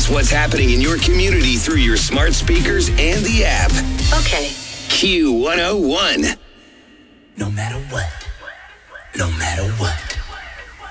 us what's happening in your community through your smart speakers and the app. Okay. Q101. No matter what. No matter what.